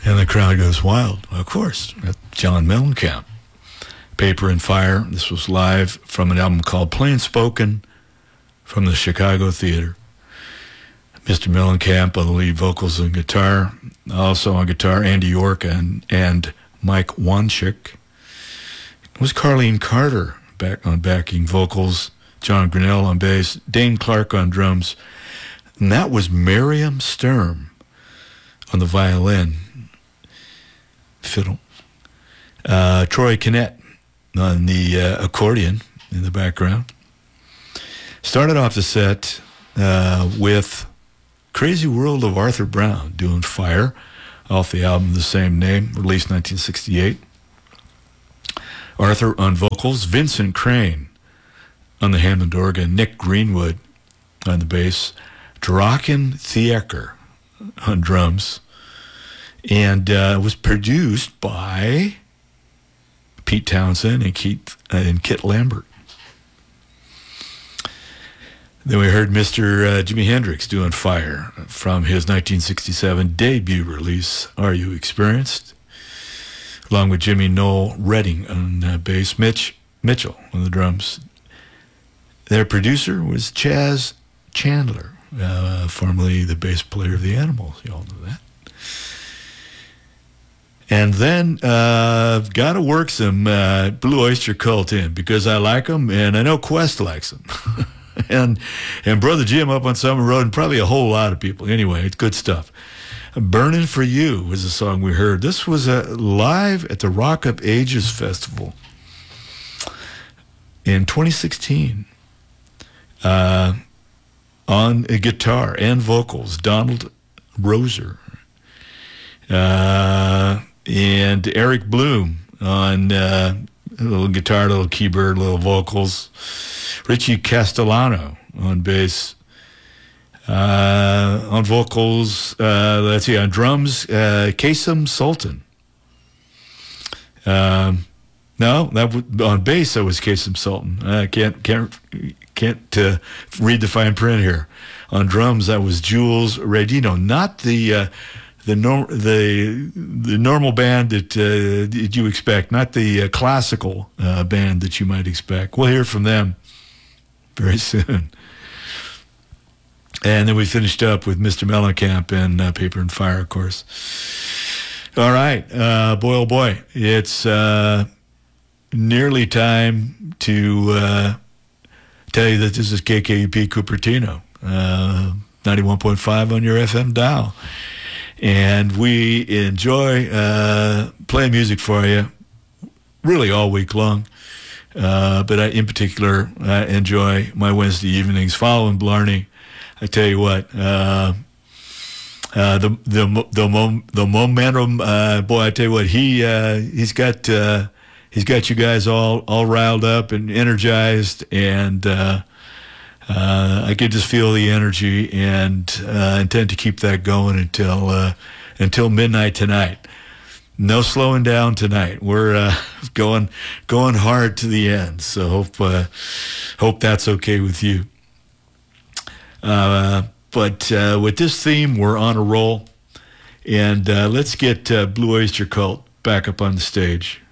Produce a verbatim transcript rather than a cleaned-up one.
And the crowd goes wild. Of course, John Mellencamp. Paper and Fire. This was live from an album called Plain Spoken from the Chicago Theater. Mister Mellencamp on the lead vocals and guitar. Also on guitar, Andy York and, and Mike Wanchik. It was Carlene Carter back on backing vocals. John Grinnell on bass. Dane Clark on drums. And that was Miriam Sturm on the violin. Fiddle. Uh, Troy Kinnett on the uh, accordion in the background. Started off the set uh, with Crazy World of Arthur Brown doing Fire off the album of the same name, released nineteen sixty-eight. Arthur on vocals, Vincent Crane on the Hammond organ, Nick Greenwood on the bass, Draken Thiecker on drums, and uh, was produced by Pete Townsend and, Keith, uh, and Kit Lambert. Then we heard Mister Uh, Jimi Hendrix doing Fire from his nineteen sixty-seven debut release, Are You Experienced? Along with Jimmy Noel Redding on uh, bass, Mitch Mitchell on the drums. Their producer was Chaz Chandler, uh, formerly the bass player of the Animals. You all know that. And then uh, I've got to work some uh, Blue Oyster Cult in because I like them, and I know Quest likes them. and and Brother Jim up on Summer Road, and probably a whole lot of people. Anyway, it's good stuff. Burning for You was the song we heard. This was a live at the Rock of Ages Festival in twenty sixteen. Uh, on a guitar and vocals, Donald Roser. Uh, and Eric Bloom on uh, a little guitar, little keyboard, little vocals. Richie Castellano on bass. Uh, on vocals, uh, let's see, on drums, uh, Kasem Sultan. Um, no, that w- on bass that was Kasem Sultan. I can't can't can't uh, read the fine print here. On drums, that was Jules Redino, not the uh, the norm the the normal band that, uh, that you expect, not the uh, classical uh, band that you might expect. We'll hear from them very soon. And then we finished up with Mister Mellencamp and uh, Paper and Fire, of course. All right, uh, boy, oh boy, it's uh, nearly time to uh, tell you that this is K K U P Cupertino, uh, ninety-one point five on your F M dial. And we enjoy uh, playing music for you really all week long. Uh, but I, in particular, I enjoy my Wednesday evenings following Blarney. I tell you what, uh, uh, the the the mom, the momentum, uh, boy, I tell you what, he uh, he's got uh, he's got you guys all all riled up and energized, and uh, uh, I could just feel the energy, and uh, intend to keep that going until uh, until midnight tonight. No slowing down tonight. We're uh, going going hard to the end. So hope uh, hope that's okay with you. Uh, but uh, with this theme, we're on a roll, and uh, let's get uh, Blue Oyster Cult back up on the stage.